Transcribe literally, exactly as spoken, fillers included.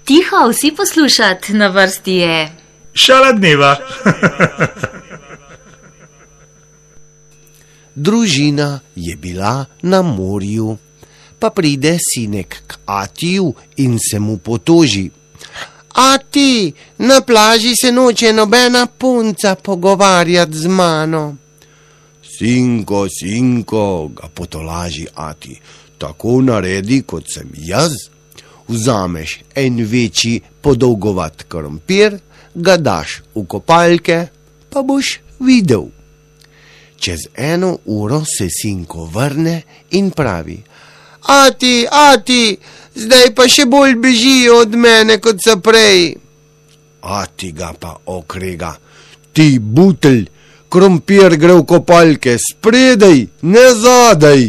Tiho, vsi poslušat, na vrsti je Šala dneva. Družina je bila na morju, pa pride sinek k Atiju in se mu potoži. Ati, na plaži se noče nobena punca pogovarjati z mano. Sinko, sinko, ga potolaži Ati, tako naredi, kot sem jaz. Vzameš en večji podolgovat krompir, ga daš v kopalke, pa boš videl. Čez eno uro se sinko vrne in pravi: Ati, ati, zdaj pa še bolj bežijo od mene, kot so prej. Ati ga pa okrega: Ti butelj, krompir gre v kopalke spredaj, ne zadaj.